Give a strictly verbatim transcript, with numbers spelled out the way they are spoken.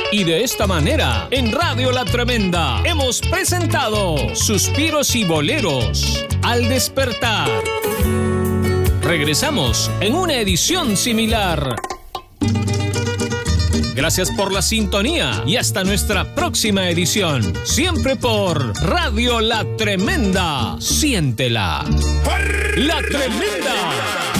Y de esta manera, en Radio La Tremenda, hemos presentado Suspiros y Boleros al despertar. Regresamos en una edición similar. Gracias por la sintonía y hasta nuestra próxima edición. Siempre por Radio La Tremenda. Siéntela. La Tremenda.